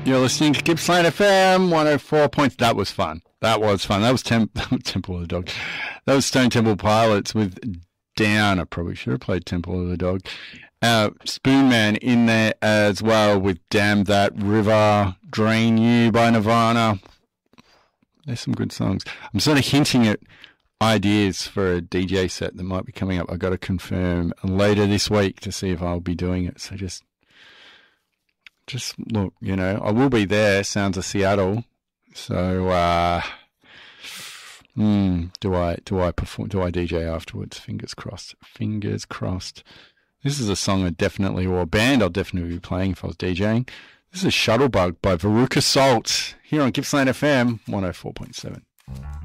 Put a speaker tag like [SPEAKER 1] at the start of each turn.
[SPEAKER 1] You're listening to Gippsland FM 104 points. That was fun. That was fun. That was Temple of the Dog. That was Stone Temple Pilots with Down. I probably should have played Temple of the Dog. Spoonman in there as well with Damn That River, Drain You by Nirvana. There's some good songs. I'm sort of hinting at ideas for a DJ set that might be coming up. I've got to confirm later this week to see if I'll be doing it. So just look, you know, I will be there, Sounds of Seattle. So, do I perform? Do I DJ afterwards? Fingers crossed. Fingers crossed. This is a song or a band I'll definitely be playing if I was DJing. This is Shuttlebug by Veruca Salt here on Gippsland FM 104.7.